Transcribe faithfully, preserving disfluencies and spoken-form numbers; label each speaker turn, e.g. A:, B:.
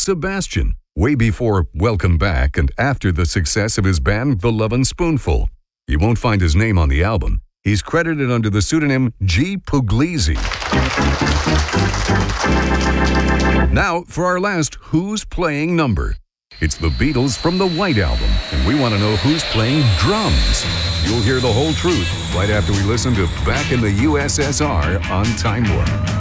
A: Sebastian, way before Welcome Back and after the success of his band The Lovin' Spoonful. You won't find his name on the album. He's credited under the pseudonym G. Puglisi. Now, for our who's Who's Playing number. It's the Beatles from the White Album, and we want to know who's playing drums. You'll hear the whole truth right after we listen to Back in the U S S R on Time Warp.